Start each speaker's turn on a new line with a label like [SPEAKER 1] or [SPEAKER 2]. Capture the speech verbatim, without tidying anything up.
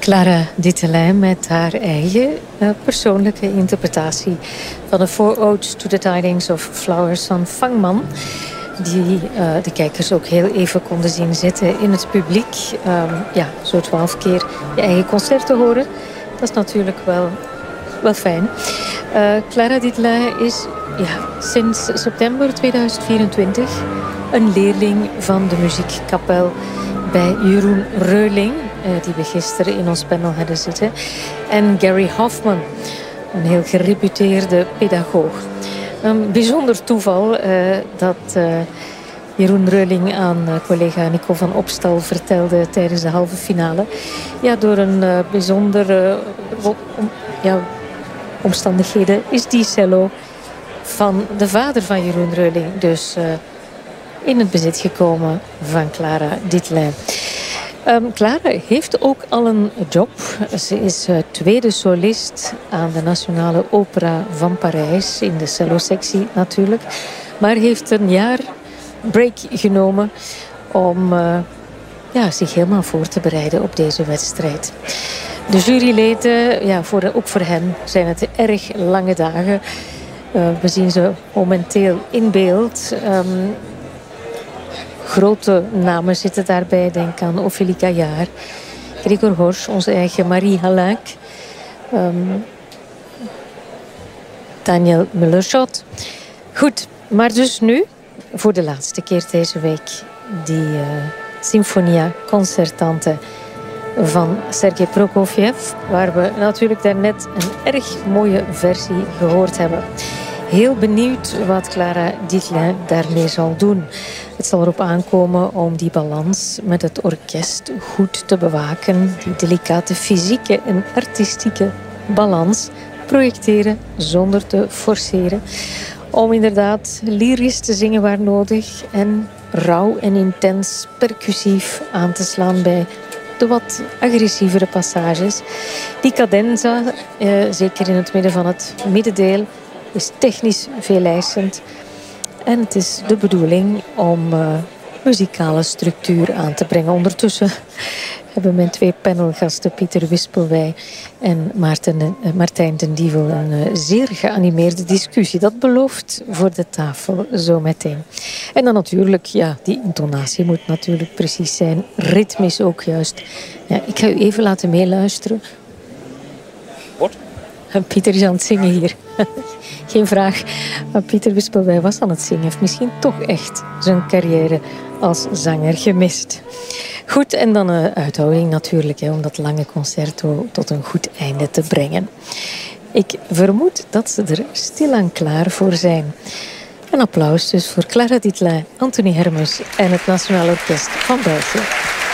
[SPEAKER 1] Clara Dittelijn met haar eigen uh, persoonlijke interpretatie van de Four Odes to the Tidings of Flowers van Fangman. Die uh, de kijkers ook heel even konden zien zitten in het publiek. Um, ja, zo twaalf keer je eigen concert te horen. Dat is natuurlijk wel, wel fijn. Uh, Clara Dittelijn is ja, sinds september tweeduizend vierentwintig een leerling van de muziekkapel bij Jeroen Reuling, uh, die we gisteren in ons panel hadden zitten. En Gary Hoffman, een heel gereputeerde pedagoog. Een bijzonder toeval uh, dat uh, Jeroen Reuling aan uh, collega Nico van Opstal vertelde tijdens de halve finale. Ja, door een uh, bijzondere uh, om, ja, omstandigheden is die cello van de vader van Jeroen Reuling dus uh, in het bezit gekomen van Clara Dittelijn. Um, Clara heeft ook al een job. Ze is uh, tweede solist aan de Nationale Opera van Parijs. In de cello-sectie natuurlijk. Maar heeft een jaar break genomen om uh, ja, zich helemaal voor te bereiden op deze wedstrijd. De juryleden, ja, voor, ook voor hen zijn het erg lange dagen. Uh, we zien ze momenteel in beeld. Um, Grote namen zitten daarbij. Denk aan Ophélie Gaillard, Gregor Horsch, onze eigen Marie Halak, um, Daniel Muller-Schott. Goed, maar dus nu, voor de laatste keer deze week, die uh, Sinfonia Concertante van Sergei Prokofjev, waar we natuurlijk daarnet een erg mooie versie gehoord hebben. Heel benieuwd wat Clara Dittelijn daarmee zal doen. Het zal erop aankomen om die balans met het orkest goed te bewaken. Die delicate fysieke en artistieke balans projecteren zonder te forceren. Om inderdaad lyrisch te zingen waar nodig en rauw en intens percussief aan te slaan bij de wat agressievere passages. Die cadenza, eh, zeker in het midden van het middendeel, is technisch veeleisend. En het is de bedoeling om uh, muzikale structuur aan te brengen. Ondertussen hebben mijn twee panelgasten Pieter Wispelwij en Maarten, uh, Martijn den Dievel een uh, zeer geanimeerde discussie. Dat belooft voor de tafel zo meteen. En dan natuurlijk, ja, die intonatie moet natuurlijk precies zijn. Ritmisch ook juist. Ja, ik ga u even laten meeluisteren.
[SPEAKER 2] Wat?
[SPEAKER 1] Pieter is aan het zingen hier. Geen vraag. Maar Pieter Wispelwij was aan het zingen. Heeft misschien toch echt zijn carrière als zanger gemist. Goed, en dan een uithouding natuurlijk, hè, om dat lange concerto tot een goed einde te brengen. Ik vermoed dat ze er stilaan klaar voor zijn. Een applaus dus voor Clara Dittelijn, Anthony Hermes en het Nationaal Orkest van België.